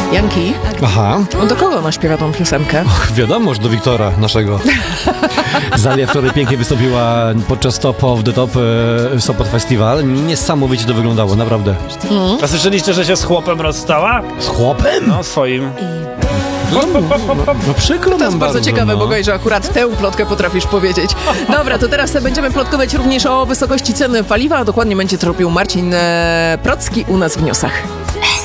Janki, Aha. do kogo ona śpiewa tą piosenkę? Wiadomo, że do Wiktora, naszego. Zalia wczoraj pięknie wystąpiła podczas Top of the Top Sopot Festival. Niesamowicie to wyglądało, naprawdę. A słyszeliście, że się z chłopem rozstała? Z chłopem? No, swoim. No przykro To nam jest bardzo ciekawe, no. bo Gojże, akurat tę plotkę potrafisz powiedzieć. Dobra, to teraz będziemy plotkować również o wysokości ceny paliwa, a dokładnie będzie to robił Marcin Procki u nas w Newsach.